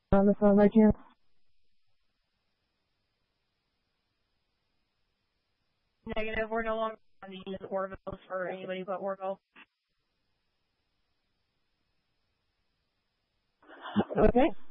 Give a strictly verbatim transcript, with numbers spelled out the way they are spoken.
on the phone by chance? Negative. We're no longer on the use Orville's for anybody but Orville. Okay.